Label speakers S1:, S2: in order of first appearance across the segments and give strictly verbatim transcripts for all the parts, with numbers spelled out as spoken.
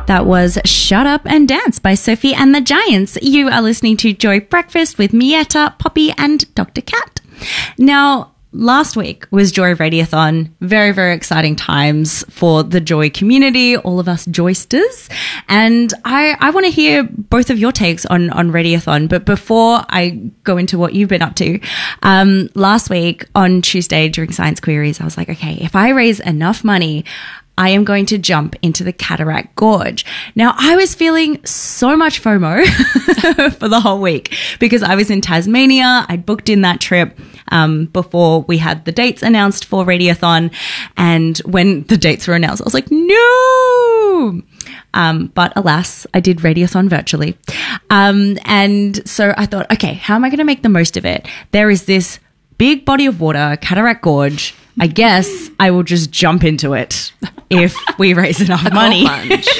S1: That was Shut Up and Dance by Sophie and the Giants. You are listening to Joy Breakfast with Mietta, Poppy and Doctor Cat. Now, last week was Joy Radiothon. Very, very exciting times for the Joy community, all of us Joysters. And I, I want to hear both of your takes on, on Radiothon. But before I go into what you've been up to, um, last week on Tuesday during Science Queries, I was like, okay, if I raise enough money, I am going to jump into the Cataract Gorge. Now, I was feeling so much FOMO for the whole week because I was in Tasmania. I'd booked in that trip um, before we had the dates announced for Radiothon. And when the dates were announced, I was like, no! Um, but alas, I did Radiothon virtually. Um, and so I thought, okay, how am I going to make the most of it? There is this big body of water, Cataract Gorge. I guess I will just jump into it if we raise enough
S2: a
S1: money.
S2: Cold plunge.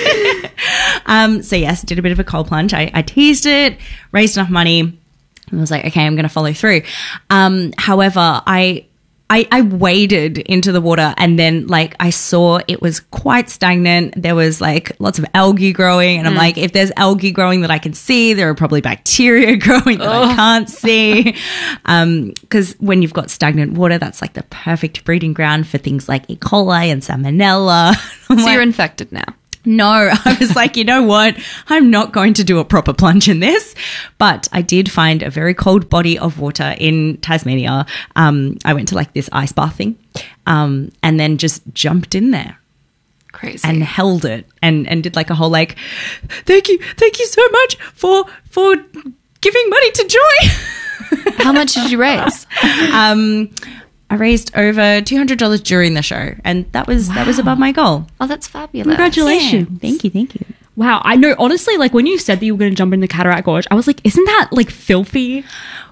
S1: um, so yes, did a bit of a cold plunge. I, I teased it, raised enough money, and was like, okay, I'm going to follow through. Um, however, I, I I waded into the water and then like I saw it was quite stagnant. There was like lots of algae growing and I'm like, if there's algae growing that I can see, there are probably bacteria growing that
S2: Oh.
S1: I can't see. Um, because when you've got stagnant water, that's like the perfect breeding ground for things like E. coli and salmonella. I'm
S2: So
S1: like,
S2: you're infected now.
S1: no, I was like, you know what? I'm not going to do a proper plunge in this. But I did find a very cold body of water in Tasmania. Um, I went to like this ice bath thing um, and then just jumped in there
S2: Crazy.
S1: and held it and, and did like a whole like, thank you, thank you so much for for giving money to Joy.
S2: How much did you raise?
S1: um, I raised over two hundred dollars during the show and that was that was above my goal.
S2: Oh, that's fabulous.
S3: Congratulations.
S1: Yeah, thank you, thank you.
S3: Wow. I know, honestly, like when you said that you were going to jump in the Cataract Gorge, I was like, isn't that like filthy?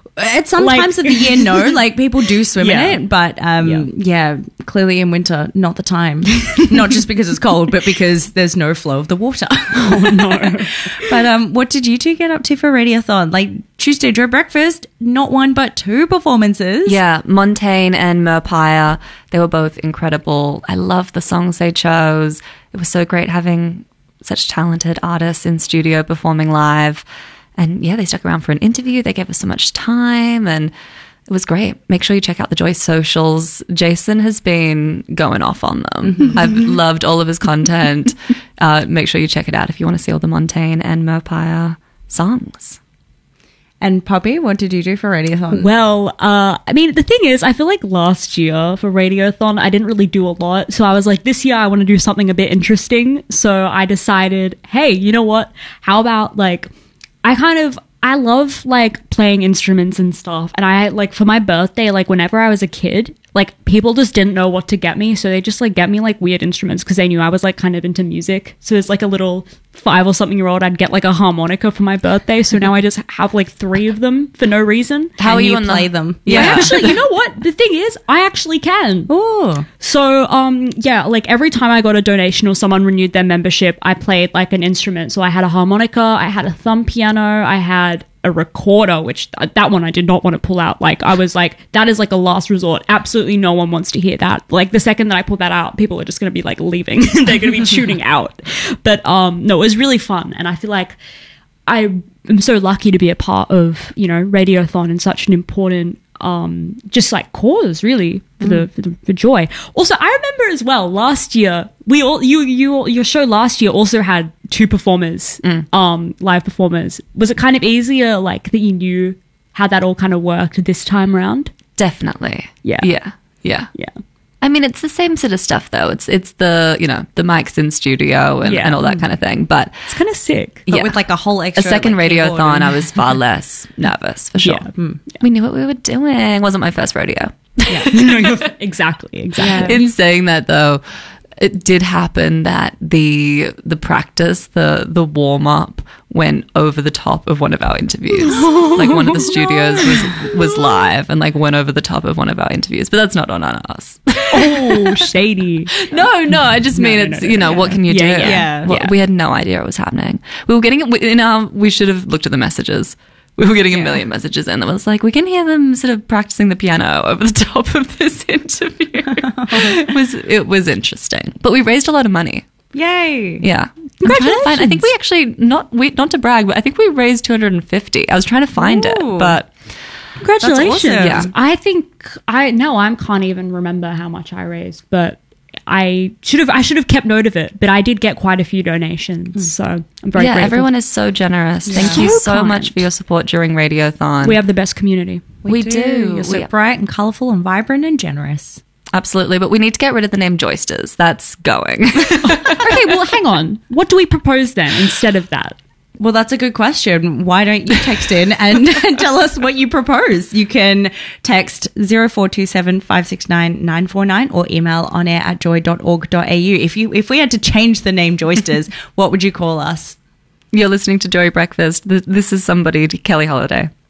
S1: At some
S3: Like-
S1: times of the year, no, like people do swim
S3: Yeah.
S1: in it, but um,
S3: Yeah.
S1: yeah. clearly in winter, not the time. Not just because it's cold, but because there's no flow of the water.
S3: Oh, no.
S1: But um, what did you two get up to for Radiothon? Like Tuesday Joy Breakfast, not one but two performances.
S2: Yeah, Montaigne and Merpire, they were both incredible. I love the songs they chose. It was so great having such talented artists in studio performing live. And yeah, they stuck around for an interview. They gave us so much time and it was great. Make sure you check out the Joy socials. Jason has been going off on them.
S1: Mm-hmm.
S2: I've loved all of his content. uh, make sure you check it out if you want to see all the Montaigne and Merpire songs.
S1: And Poppy, what did you do for Radiothon?
S3: Well, uh, I mean, the thing is, I feel like last year for Radiothon, I didn't really do a lot. So I was like, this year I want to do something a bit interesting. So I decided, hey, you know what? How about like, I kind of, I love like playing instruments and stuff. And I like for my birthday, like whenever I was a kid, like people just didn't know what to get me. So they just like get me like weird instruments because they knew I was like kind of into music. So as like a little five or something year old, I'd get like a harmonica for my birthday. So now I just have like three of them for no reason.
S2: How
S1: Can
S2: are you,
S1: you
S2: on
S1: play
S2: the-
S1: them?
S2: Yeah.
S3: I actually, you know what? The thing is, I actually can.
S1: Oh,
S3: So, um, yeah, like every time I got a donation or someone renewed their membership, I played like an instrument. So I had a harmonica, I had a thumb piano, I had a recorder, which th- that one I did not want to pull out. Like I was like, that is like a last resort. Absolutely no one wants to hear that. Like the second that I pull that out, people are just going to be like leaving. They're going to be tuning out. But um, no, it was really fun. And I feel like I am so lucky to be a part of, you know, Radiothon and such an important um just like cause really for the, for the for Joy. Also, I remember as well last year we all you you your show last year also had two performers, um live performers. Was it kind of easier like that you knew how that all kind of worked this time around?
S2: Definitely.
S3: Yeah.
S2: Yeah. Yeah.
S3: Yeah.
S2: I mean, it's the same sort of stuff, though. It's it's the, you know, the mics in studio and,
S3: Yeah.
S2: and all that kind of thing. But
S3: It's kind of sick.
S1: but
S2: yeah.
S1: with like a whole
S2: a
S1: extra
S2: second
S1: like, keyboard
S2: radiothon,
S1: and-
S2: I was far less nervous, for sure.
S3: Yeah. Mm.
S2: We knew what we were doing. Wasn't my first rodeo.
S3: No, you're- exactly, exactly.
S2: In saying that, though, it did happen that the the practice, the the warm up, went over the top of one of our interviews. Like one of the studios was was live and like went over the top of one of our interviews. But that's not on us.
S3: Oh, shady.
S2: No, no, I just mean
S3: no,
S2: it's,
S3: no,
S2: you know,
S3: no.
S2: what can you
S3: Yeah,
S2: do?
S3: yeah.
S1: Yeah.
S2: Well,
S3: Yeah.
S2: we had no idea it was happening. We were getting it in our, we should have looked at the messages. We were getting a
S1: Yeah.
S2: million messages in that was like, we can hear them sort of practicing the piano over the top of this interview. it was it was interesting. But we raised a lot of money.
S1: Yay.
S2: Yeah. I'm trying to find, I think we actually, not we not to brag, but I think we raised two hundred fifty. I was trying to find
S1: Ooh.
S2: it, but
S3: Congratulations.
S1: That's awesome.
S2: Yeah.
S3: I think I no, I can't even remember how much I raised, but I should have I should have kept note of it, but I did get quite a few donations. So I'm very
S2: yeah,
S3: grateful.
S2: everyone is so generous. Thank you
S3: So
S2: so
S3: kind.
S2: much for your support during Radiothon.
S3: We have the best community.
S2: We do.
S1: You're so
S2: We-
S1: bright and colourful and vibrant and generous.
S2: Absolutely, but we need to get rid of the name Joysters. That's going.
S3: Okay, well, hang on. What do we propose then instead of that?
S1: Well, that's a good question. Why don't you text in and tell us what you propose? You can text zero four two seven five six nine nine four nine or email onair at joy dot org dot a u. If you if we had to change the name Joysters, what would you call us?
S2: You're listening to Joy Breakfast. Th- This is somebody, Kelly Holiday.